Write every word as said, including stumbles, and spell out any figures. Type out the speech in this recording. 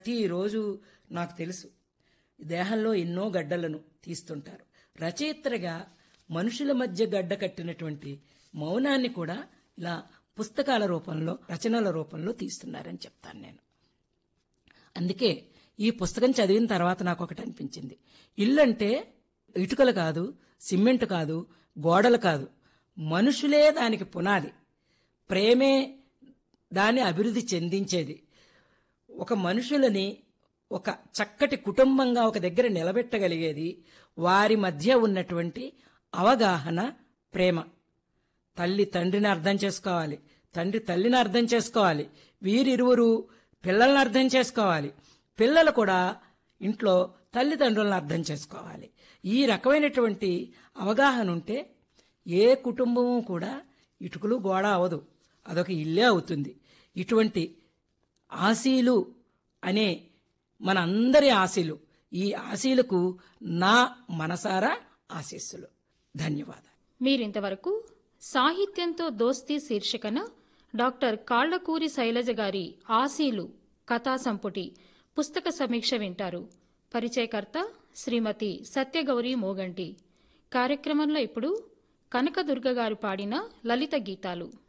ప్రతిరోజు నాకు తెలుసు దేహంలో ఎన్నో గడ్డలను తీస్తుంటారు. రచయిత్రగా మనుషుల మధ్య గడ్డ కట్టినటువంటి మౌనాన్ని కూడా ఇలా పుస్తకాల రూపంలో, రచనల రూపంలో తీస్తున్నారని చెప్తాను నేను. అందుకే ఈ పుస్తకం చదివిన తర్వాత నాకు ఒకటి అనిపించింది. ఇల్లు అంటే ఇటుకలు కాదు, సిమెంట్ కాదు, గోడలు కాదు, మనుషులే దానికి పునాది. ప్రేమే దాన్ని అభివృద్ధి చెందించేది. ఒక మనుషులని ఒక చక్కటి కుటుంబంగా ఒక దగ్గర నిలబెట్టగలిగేది వారి మధ్య ఉన్నటువంటి అవగాహన, ప్రేమ. తల్లి తండ్రిని అర్థం చేసుకోవాలి, తండ్రి తల్లిని అర్థం చేసుకోవాలి, వీరిరువురు పిల్లల్ని అర్థం చేసుకోవాలి, పిల్లలు కూడా ఇంట్లో తల్లిదండ్రులను అర్థం చేసుకోవాలి. ఈ రకమైనటువంటి అవగాహన ఉంటే ఏ కుటుంబము కూడా ఇటుకలు గోడ అవదు, అదొక ఇల్లే అవుతుంది. ఇటువంటి ఆశీలు అనే మన అందరి ఆశీలు, ఈ ఆశీలకు నా మనసారా ఆశీస్సులు. ధన్యవాదాలు. మీరింతవరకు సాహిత్యంతో దోస్తీ శీర్షికన డాక్టర్ కాళ్లకూరి శైలజ గారి ఆశీలు కథా సంపుటి పుస్తక సమీక్ష వింటారు. పరిచయకర్త శ్రీమతి సత్యగౌరి మోగంటి. కార్యక్రమంలో ఇప్పుడు కనకదుర్గ గారు పాడిన లలిత గీతాలు.